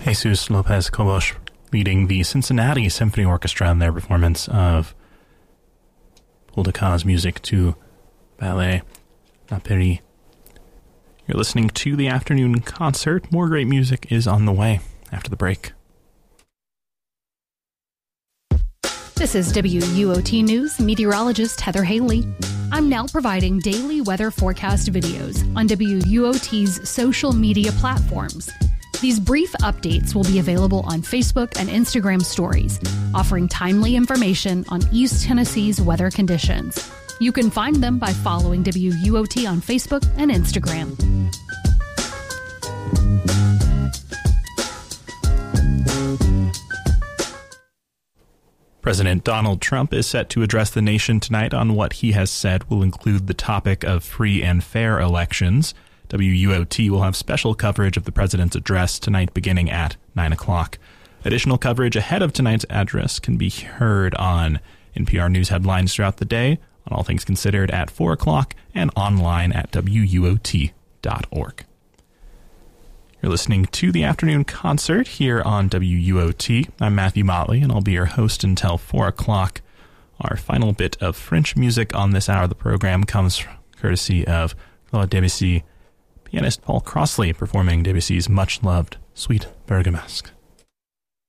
Jesus Lopez Cobos leading the Cincinnati Symphony Orchestra in their performance of Paul Decau's music to Ballet La Péri. You're listening to the afternoon concert. More great music is on the way after the break. This is WUOT News meteorologist Heather Haley. I'm now providing daily weather forecast videos on WUOT's social media platforms. These brief updates will be available on Facebook and Instagram stories, offering timely information on East Tennessee's weather conditions. You can find them by following WUOT on Facebook and Instagram. President Donald Trump is set to address the nation tonight on what he has said will include the topic of free and fair elections. WUOT will have special coverage of the president's address tonight beginning at 9 o'clock. Additional coverage ahead of tonight's address can be heard on NPR News headlines throughout the day, on All Things Considered at 4 o'clock, and online at WUOT.org. You're listening to the afternoon concert here on WUOT. I'm Matthew Motley, and I'll be your host until 4 o'clock. Our final bit of French music on this hour of the program comes courtesy of Claude Debussy, pianist Paul Crossley performing Debussy's much-loved Suite Bergamasque.